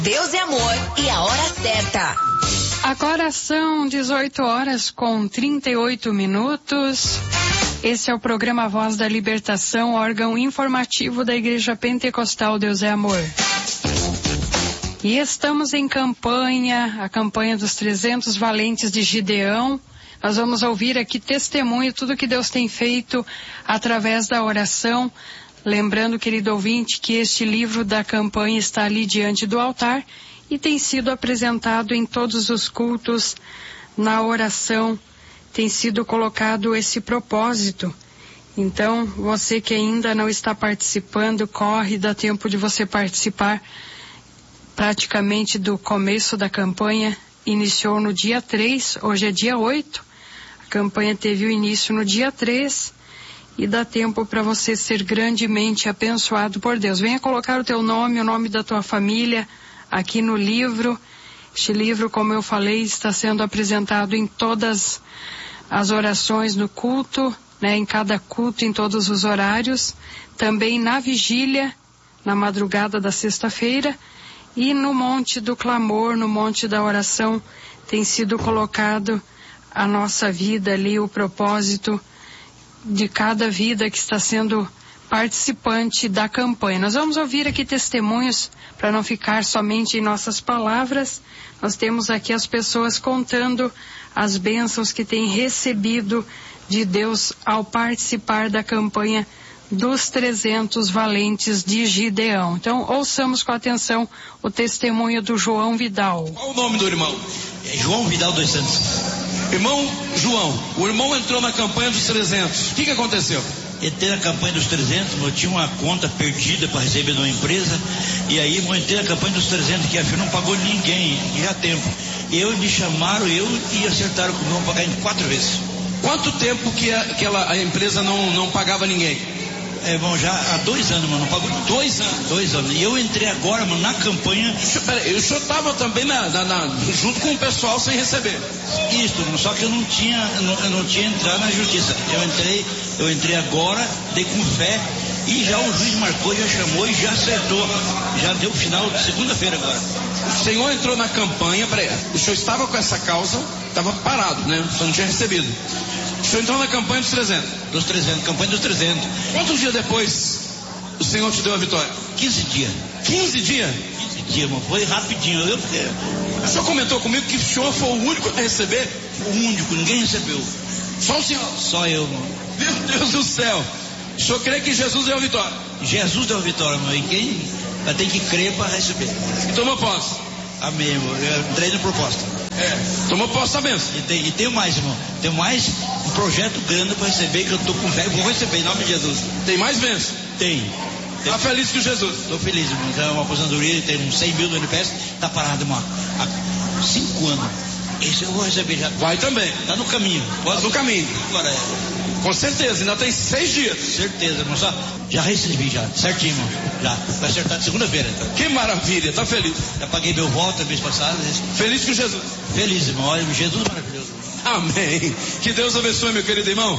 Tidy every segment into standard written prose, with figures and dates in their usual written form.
Deus é amor e a hora certa. Agora são 18h38. Esse é o programa Voz da Libertação, órgão informativo da Igreja Pentecostal Deus é Amor. E estamos em campanha, a campanha dos 300 valentes de Gideão. Nós vamos ouvir aqui testemunho, tudo que Deus tem feito através da oração. Lembrando, querido ouvinte, que este livro da campanha está ali diante do altar e tem sido apresentado em todos os cultos, na oração, tem sido colocado esse propósito. Então, você que ainda não está participando, corre, dá tempo de você participar praticamente do começo da campanha. Iniciou no dia 3, hoje é dia 8, a campanha teve o início no dia 3, e dá tempo para você ser grandemente abençoado por Deus. Venha colocar o teu nome, o nome da tua família, aqui no livro. Este livro, como eu falei, está sendo apresentado em todas as orações no culto, né, em cada culto, em todos os horários. Também na vigília, na madrugada da sexta-feira, e no Monte do Clamor, no Monte da Oração, tem sido colocado a nossa vida ali, o propósito de cada vida que está sendo participante da campanha. Nós vamos ouvir aqui testemunhos, para não ficar somente em nossas palavras. Nós temos aqui as pessoas contando as bênçãos que têm recebido de Deus ao participar da campanha dos 300 valentes de Gideão. Então, ouçamos com atenção o testemunho do João Vidal. Qual o nome do irmão? É João Vidal dos Santos. Irmão João, o irmão entrou na campanha dos 300. O que aconteceu? Entrei na campanha dos 300, eu tinha uma conta perdida para receber de uma empresa, e aí eu entrei na campanha dos 300, que a FIA não pagou ninguém, já há tempo. Me chamaram, e acertaram comigo, vão pagar em 4 vezes. Quanto tempo que a empresa não pagava ninguém? Bom, já há 2 anos, mano, não pagou. 2 anos? 2 anos. E eu entrei agora, mano, na campanha. Peraí, o senhor estava também junto com o pessoal sem receber? Isso, só que eu não tinha entrado na justiça. Eu entrei agora, dei com fé, e já o juiz marcou, já chamou e já acertou. Já deu o final de segunda-feira agora. O senhor entrou na campanha, peraí, o senhor estava com essa causa, estava parado, né? O senhor não tinha recebido. O senhor entrou na campanha dos 300? Dos 300, campanha dos 300. Quantos dias depois o senhor te deu a vitória? 15 dias. 15 dias? 15 dias, mano, foi rapidinho. O senhor comentou comigo que o senhor foi o único a receber? O único, ninguém recebeu. Só o senhor? Só eu, mano. Meu Deus do céu. O senhor crê que Jesus deu a vitória? Jesus deu a vitória, mano. E quem vai ter que crer para receber. E tomou posse? Amém, irmão. Eu entrei na proposta. Tomou posse da bênção. E tem mais, irmão. Tem mais um projeto grande para receber, que eu tô com fé, vou receber em nome de Jesus. Tem mais bênção? Tem. Tá feliz com Jesus? Tô feliz, irmão. Tem uma aposentadoria, tem uns 100 mil do NPS, tá parado, irmão, há 5 anos. Esse eu vou receber já. Vai também. Tá no caminho. Tá no caminho. Agora Com certeza, ainda tem 6 dias. Certeza, irmão. Já recebi, já. Certinho, irmão. Já. Vai acertar de segunda-feira, então. Que maravilha, tá feliz. Já paguei meu voto mês passado. Feliz com Jesus. Feliz, irmão. Olha, Jesus maravilhoso. Amém. Que Deus abençoe, meu querido irmão.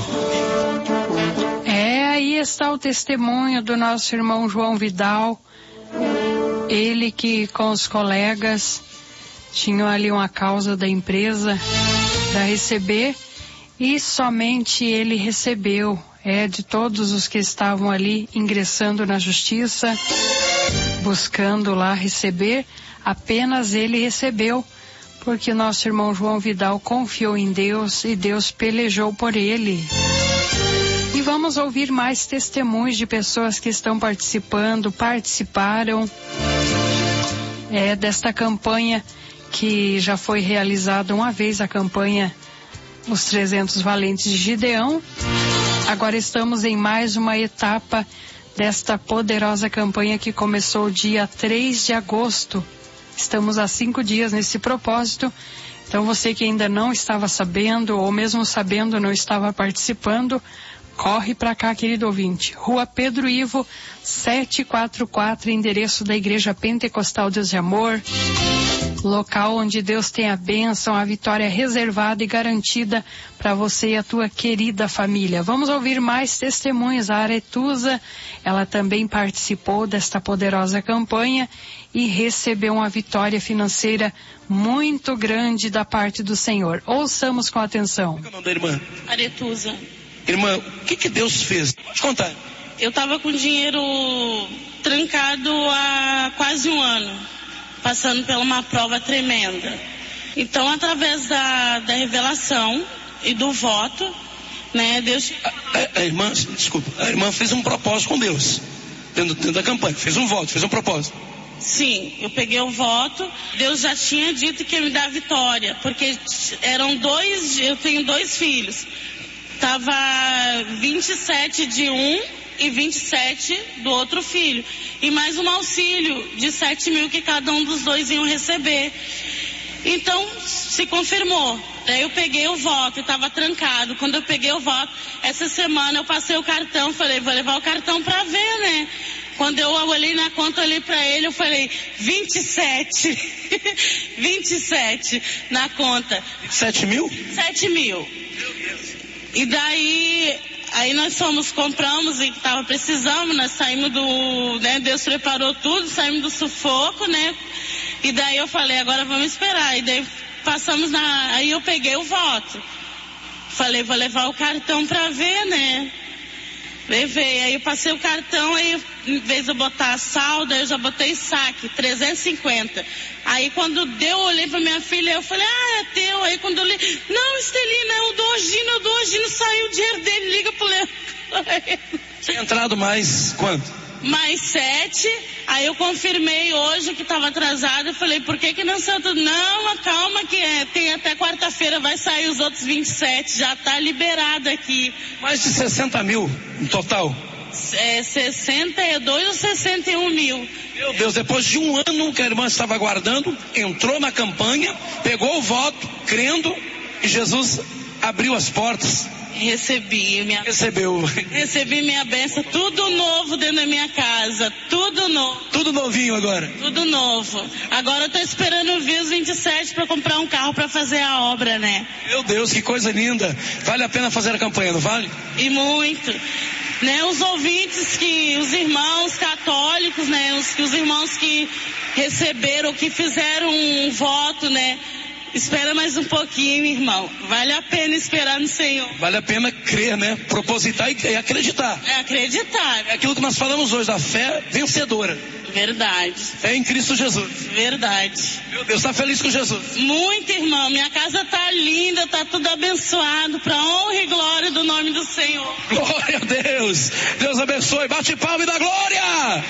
Aí está o testemunho do nosso irmão João Vidal. Ele que com os colegas tinham ali uma causa da empresa para receber, e somente ele recebeu. De todos os que estavam ali ingressando na justiça, buscando lá receber, apenas ele recebeu, porque nosso irmão João Vidal confiou em Deus e Deus pelejou por ele. E vamos ouvir mais testemunhos de pessoas que estão participaram desta campanha que já foi realizada uma vez, a campanha Os 300 Valentes de Gideão. Agora estamos em mais uma etapa desta poderosa campanha que começou dia 3 de agosto. Estamos há 5 dias nesse propósito. Então você que ainda não estava sabendo, ou mesmo sabendo não estava participando, Corre para cá, querido ouvinte. Rua Pedro Ivo, 744, endereço da Igreja Pentecostal Deus de Amor. Local onde Deus tem a bênção, a vitória reservada e garantida para você e a tua querida família. Vamos ouvir mais testemunhos. A Aretusa, ela também participou desta poderosa campanha e recebeu uma vitória financeira muito grande da parte do Senhor. Ouçamos com atenção. Qual é o nome da irmã? Aretusa. Irmã, o que Deus fez? Pode contar. Eu estava com dinheiro trancado há quase um ano, passando por uma prova tremenda. Então, através da revelação e do voto, né, Deus... A irmã fez um propósito com Deus, dentro da campanha, fez um voto, fez um propósito. Sim, eu peguei o voto, Deus já tinha dito que ia me dar a vitória, porque eu tenho 2 filhos. Tava 27 de um e 27 do outro filho. E mais um auxílio de 7 mil que cada um dos 2 iam receber. Então, se confirmou. Daí eu peguei o voto e estava trancado. Quando eu peguei o voto, essa semana eu passei o cartão, falei, vou levar o cartão para ver, né? Quando eu olhei na conta, olhei para ele, eu falei, 27. 27 na conta. 7 mil? 7 mil. E daí, aí nós compramos e estava precisando, nós saímos né, Deus preparou tudo, saímos do sufoco, né? E daí eu falei, agora vamos esperar. E daí aí eu peguei o voto. Falei, vou levar o cartão para ver, né? Levei, aí eu passei o cartão, aí em vez de eu botar saldo, eu já botei saque, 350. Aí quando eu olhei pra minha filha, eu falei, é teu. Aí quando eu olhei, não, Estelina, eu dou Ogino, saiu o dinheiro dele, liga pro Leandro. Tinha entrado mais quanto? Mais 7, aí eu confirmei hoje que estava atrasado, eu falei, por que não saiu tudo? Não, calma que tem até quarta-feira, vai sair os outros 27, já está liberado aqui. Mais de 60 mil no total? 62 ou 61 mil. Meu Deus, depois de um ano que a irmã estava aguardando, entrou na campanha, pegou o voto, crendo, e Jesus abriu as portas. Recebi minha bênção, tudo novo dentro da minha casa, tudo novo. Tudo novinho agora? Tudo novo. Agora eu tô esperando vir os 27 para comprar um carro para fazer a obra, né? Meu Deus, que coisa linda. Vale a pena fazer a campanha, não vale? E muito. Né, os ouvintes os irmãos católicos, né, os irmãos que receberam, que fizeram um voto, né? Espera mais um pouquinho, irmão. Vale a pena esperar no Senhor. Vale a pena crer, né? Propositar e acreditar. É acreditar. É aquilo que nós falamos hoje, da fé vencedora. Verdade. Fé em Cristo Jesus. Verdade. Meu Deus, está feliz com Jesus? Muito, irmão. Minha casa tá linda, tá tudo abençoado, para honra e glória do nome do Senhor. Glória a Deus. Deus abençoe. Bate palma e dá glória.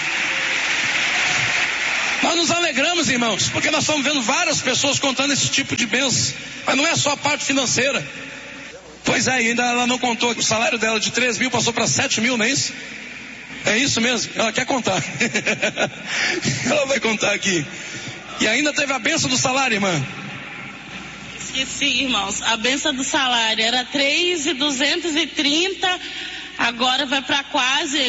Nós nos alegramos, irmãos, porque nós estamos vendo várias pessoas contando esse tipo de bênção. Mas não é só a parte financeira. Pois é, ainda ela não contou que o salário dela de 3 mil passou para 7 mil, não é isso? É isso mesmo? Ela quer contar. Ela vai contar aqui. E ainda teve a bênção do salário, irmã. Esqueci, irmãos. A bênção do salário era 3.230, agora vai para quase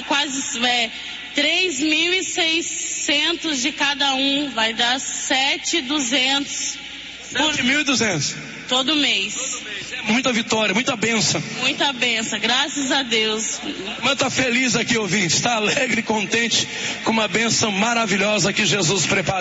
3.600 de cada um, vai dar 7.200. 7.200. Todo mês. Muita vitória, muita bênção. Muita bênção, graças a Deus. Mas está feliz aqui, ouvinte, está alegre e contente com uma bênção maravilhosa que Jesus preparou.